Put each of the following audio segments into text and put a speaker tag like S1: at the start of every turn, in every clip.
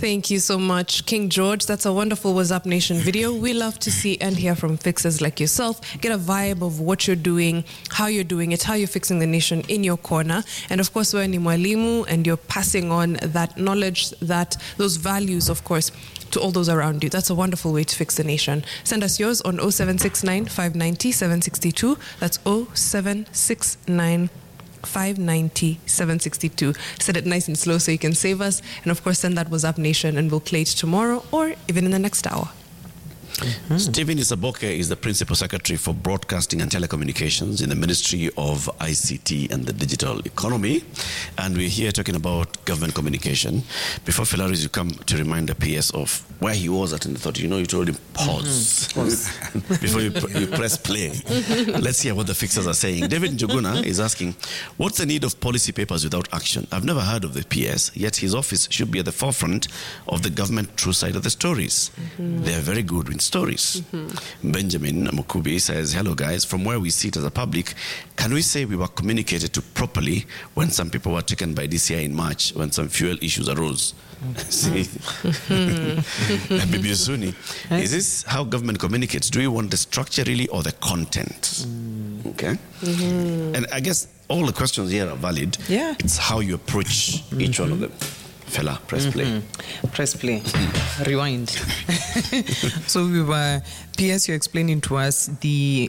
S1: Thank you so much, King George. That's a wonderful What's Up Nation video. We love to see and hear from fixers like yourself. Get a vibe of what you're doing, how you're doing it, how you're fixing the nation in your corner. And of course, we're ni mwalimu and you're passing on that knowledge, those values, of course, to all those around you. That's a wonderful way to fix the nation. Send us yours on 0769 590 762. That's 0769 590 762. Set it nice and slow so you can save us. And of course, send that What's Up Nation and we'll play it tomorrow or even in the next hour.
S2: Mm-hmm. Stephen Isaboke is the Principal Secretary for Broadcasting and Telecommunications in the Ministry of ICT and the Digital Economy. And we're here talking about government communication. Before Philaris, you come to remind the PS of where he was at, and I thought, you told him pause. Before you press play. Let's hear what the fixers are saying. David Njuguna is asking, what's the need of policy papers without action? I've never heard of the PS, yet his office should be at the forefront of the government true side of the stories. They are very good with stories. Benjamin Mukubi says, hello guys, from where we sit as a public, can we say we were communicated to properly when some people were taken by DCI in March when some fuel issues arose? See? Bibi Usuni, is this how government communicates? Do you want the structure really or the content? Okay. And I guess all the questions here are valid.
S3: Yeah.
S2: It's how you approach each one of them. Fella, press play.
S3: Press play. Rewind. So we were, PS, you're explaining to us the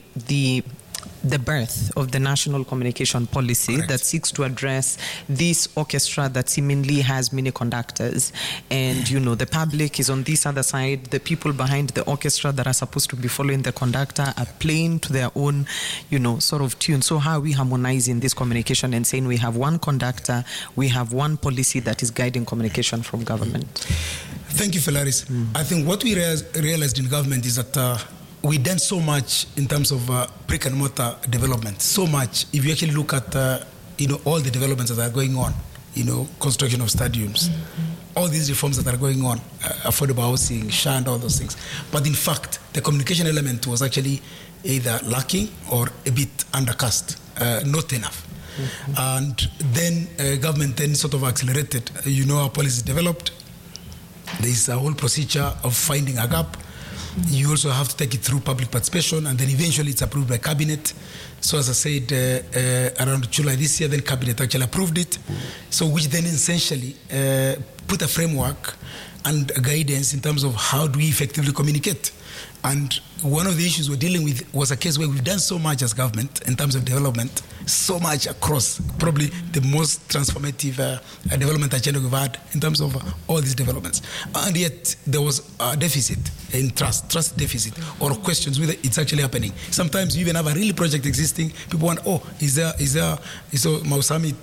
S3: birth of the National Communication Policy. Correct. That seeks to address this orchestra that seemingly has many conductors. And, the public is on this other side. The people behind the orchestra that are supposed to be following the conductor are playing to their own, sort of tune. So how are we harmonizing this communication and saying we have one conductor, we have one policy that is guiding communication from government?
S4: Thank you, Philaris. I think what we realized in government is that we've done so much in terms of brick and mortar development. So much. If you actually look at all the developments that are going on, construction of stadiums, all these reforms that are going on, affordable housing, SHA and all those things. But in fact, the communication element was actually either lacking or a bit undercast, not enough. And then government then sort of accelerated. Our policy developed. There is a whole procedure of finding a gap. You also have to take it through public participation, and then eventually it's approved by cabinet. So as I said, around July this year, then cabinet actually approved it. So which then essentially put a framework and a guidance in terms of how do we effectively communicate. And one of the issues we're dealing with was a case where we've done so much as government in terms of development, so much across, probably the most transformative development agenda we've had in terms of all these developments. And yet there was a deficit in trust deficit, or questions whether it's actually happening. Sometimes you even have a real project existing, people want, is there Mau Summit,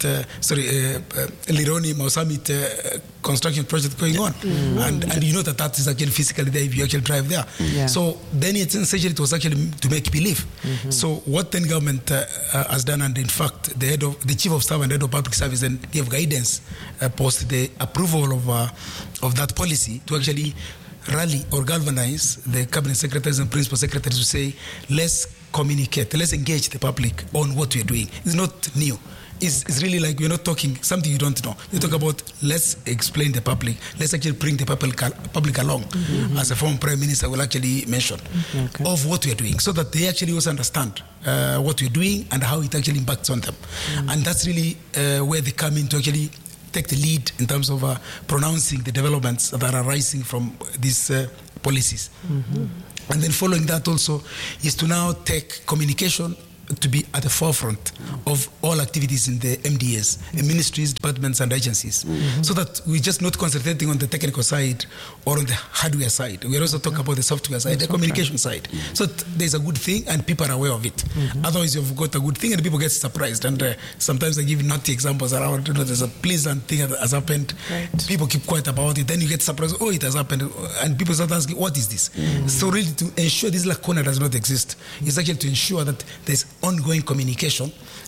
S4: Lironi Mau Summit construction project going on? And that is actually physically there if you actually drive there. Yeah. So then it's essentially it was actually to make believe. So what then government has done, and in fact the chief of staff and head of public service then gave guidance post the approval of that policy to actually rally or galvanize the cabinet secretaries and principal secretaries to say, let's communicate, let's engage the public on what we're doing. It's not new. It's really like we're not talking something you don't know. You talk about, let's explain the public, let's actually bring the public along, as a former Prime Minister will actually mention, of what we're doing, so that they actually also understand what we're doing and how it actually impacts on them. And that's really where they come in to actually take the lead in terms of pronouncing the developments that are arising from these policies. And then following that also is to now take communication to be at the forefront of all activities in the MDAs, ministries, departments, and agencies, so that we're just not concentrating on the technical side or on the hardware side. We're also talking about the software side, the communication side. So there's a good thing, and people are aware of it. Otherwise, you've got a good thing, and people get surprised. And sometimes I give naughty examples around. There's a pleasant thing that has happened. Right. People keep quiet about it. Then you get surprised. Oh, it has happened, and people start asking, "What is this?" So really, to ensure this lacuna does not exist, is actually to ensure that there's ongoing communication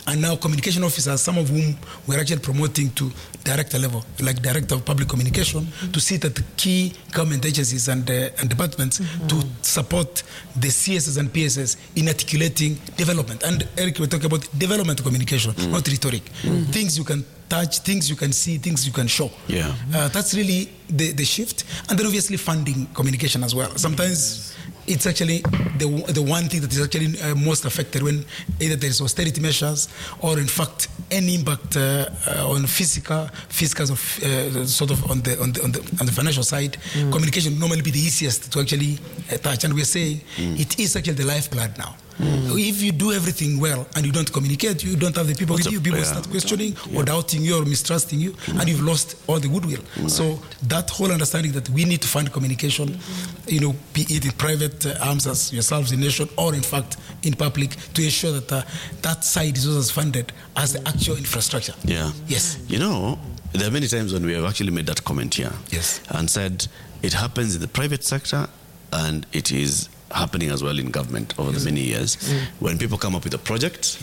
S4: And now communication officers, some of whom we're actually promoting to director level, like Director of Public Communication, to sit at the key government agencies and departments to support the CSS and PSS in articulating development. And Eric, we're talking about development communication, not rhetoric. Things you can touch, things you can see, things you can show.
S2: Yeah.
S4: That's really the shift. And then obviously funding communication as well. Sometimes it's actually the one thing that is actually most affected when either there is austerity measures or in fact any impact on fiscal of sort of on the financial side. Communication will normally be the easiest to actually touch, and we're saying it is actually the lifeblood now. If you do everything well and you don't communicate, you don't have the people with you. People start questioning or doubting you or mistrusting you, and you've lost all the goodwill. So that whole understanding that we need to fund communication, be it in private arms as yourselves in nation or in fact in public, to ensure that that side is also funded as the actual infrastructure.
S2: Yeah.
S4: Yes.
S2: There are many times when we have actually made that comment here.
S4: Yes.
S2: And said it happens in the private sector and it is happening as well in government over the many years. When people come up with a project,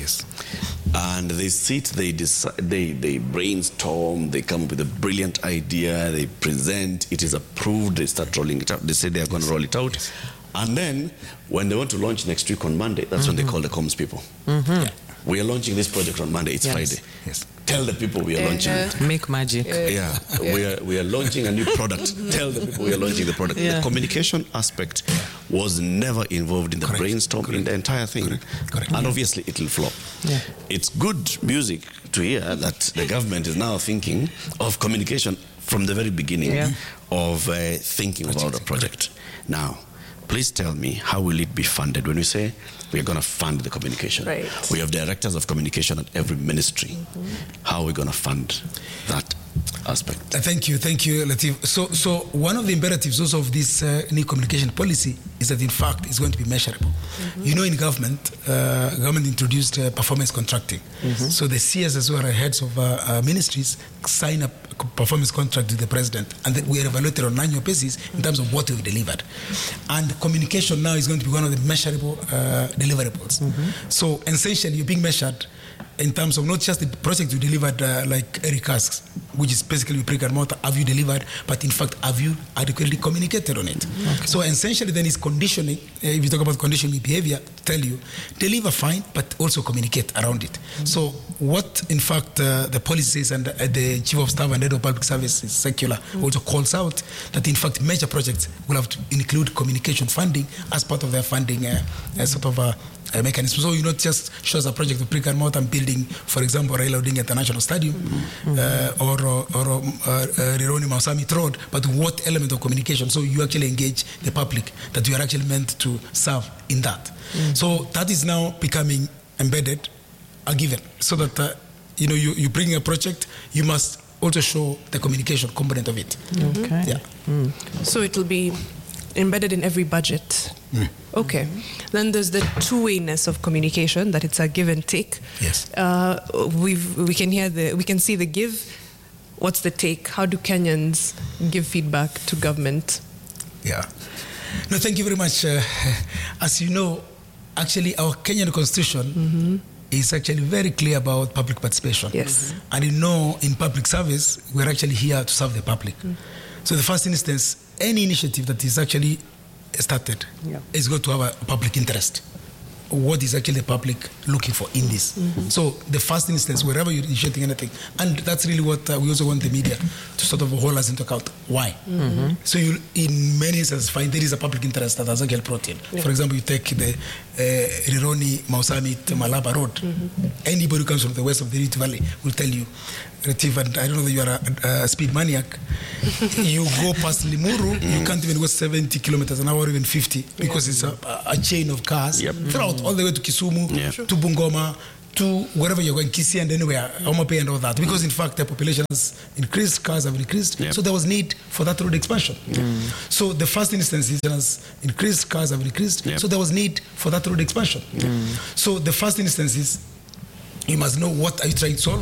S2: and they sit, they decide, they brainstorm, they come up with a brilliant idea, they present, it is approved, they start rolling it out, they say they are going to roll it out, and then when they want to launch next week on Monday, that's when they call the comms people. We are launching this project on Monday, it's Friday. Tell the people we are launching.
S3: Make magic.
S2: We are launching a new product. Tell the people we are launching the product. The communication aspect was never involved in the brainstorm, in the entire thing. And obviously it will flop. It's good music to hear that the government is now thinking of communication from the very beginning of thinking about a project. Now, please tell me, how will it be funded? When we say we're going to fund the communication, we have directors of communication at every ministry. How are we going to fund that aspect?
S4: Thank you, Latif. So one of the imperatives also of this new communication policy is that in fact it's going to be measurable. In government introduced performance contracting. So the CSs who are heads of ministries sign up a performance contract with the president, and then we are evaluated on an annual basis in terms of what we've delivered. And communication now is going to be one of the measurable deliverables. So essentially you're being measured in terms of not just the project you delivered, like Eric asks, which is basically brick and mortar, have you delivered, but in fact, have you adequately communicated on it? So essentially then is conditioning, if you talk about conditioning behavior, tell you, deliver fine, but also communicate around it. So what in fact the policies and the Chief of Staff and Head of Public Services circular also calls out, that in fact major projects will have to include communication funding as part of their funding sort of a mechanism. So you not just shows a project of brick and mortar building, for example, Raila Odinga International Stadium or Rironi Mau Summit Road, but what element of communication? So you actually engage the public that you are actually meant to serve in that. So that is now becoming embedded, a given, so that you bring a project, you must also show the communication component of it.
S1: So it will be embedded in every budget. Okay. Then there's the two-wayness of communication, that it's a give and take.
S4: Yes.
S1: We can see the give. What's the take? How do Kenyans give feedback to government?
S4: No, thank you very much. As you know, actually our Kenyan constitution is actually very clear about public participation.
S1: Yes.
S4: And in public service, we're actually here to serve the public. So the first instance, any initiative that is actually started is going to have a public interest. What is actually the public looking for in this? So the first instance, wherever you're initiating anything, and that's really what we also want the media to sort of hold us into account. Why? So you, in many instances, find there is a public interest that has actually brought in. For example, you take the Rironi Mau Summit Malaba Road. Anybody who comes from the west of the Rift Valley will tell you, Latif, and I don't know that you are a speed maniac, you go past Limuru, you can't even go 70 kilometers an hour or even 50 because it's a chain of cars throughout all the way to Kisumu, to Bungoma, to wherever you're going, Kisii and anywhere, Omope and all that. Because in fact the population has increased, cars have increased, so there was need for that road expansion. So the first instance is has increased, cars have increased, so there was need for that road expansion. So the first instance is, you must know what are you trying to solve.